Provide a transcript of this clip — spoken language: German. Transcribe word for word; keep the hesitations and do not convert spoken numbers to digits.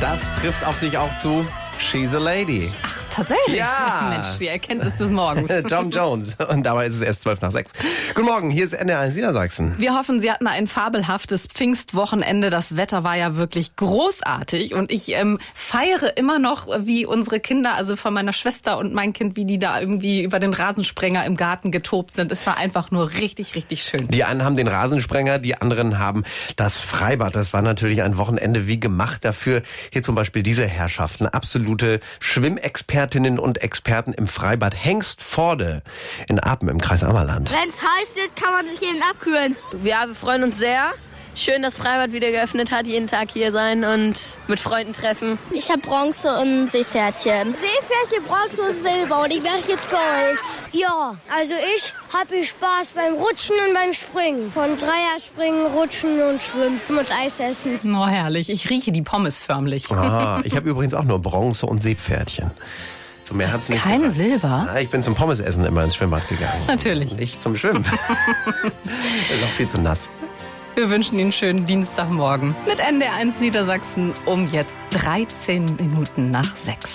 Das trifft auf dich auch zu. She's a Lady. Ach, tatsächlich? Ja. Mensch, die Erkenntnis des Morgens. Tom Jones. Und dabei ist es erst zwölf nach sechs. Guten Morgen, hier ist N D R eins Niedersachsen. Wir hoffen, Sie hatten ein fabelhaftes Pfingstwochenende. Das Wetter war ja wirklich großartig. Und ich ähm, feiere immer noch, wie unsere Kinder, also von meiner Schwester und mein Kind, wie die da irgendwie über den Rasensprenger im Garten getobt sind. Es war einfach nur richtig, richtig schön. Die einen haben den Rasensprenger, die anderen haben das Freibad. Das war natürlich ein Wochenende wie gemacht dafür. Hier zum Beispiel diese Herrschaften, absolute Schwimmexpertinnen und Experten im Freibad Hengstforde in Apen im Kreis Ammerland. Wenn es heiß wird, kann man sich eben abkühlen. Ja, wir freuen uns sehr. Schön, dass Freibad wieder geöffnet hat, jeden Tag hier sein und mit Freunden treffen. Ich habe Bronze und Seepferdchen. Seepferdchen, Bronze und Silber und ich mache jetzt Gold. Ja, also ich habe Spaß beim Rutschen und beim Springen. Von Dreierspringen, Rutschen und Schwimmen und Eis essen. Oh, herrlich. Ich rieche die Pommes förmlich. Ah, ich habe übrigens auch nur Bronze und Seepferdchen. Zum mehr hat's nicht Kein gereicht. Silber? Ja, ich bin zum Pommesessen immer ins Schwimmbad gegangen. Natürlich. Nicht zum Schwimmen. Ist auch viel zu nass. Wir wünschen Ihnen einen schönen Dienstagmorgen mit N D R eins Niedersachsen um jetzt dreizehn Minuten nach sechs.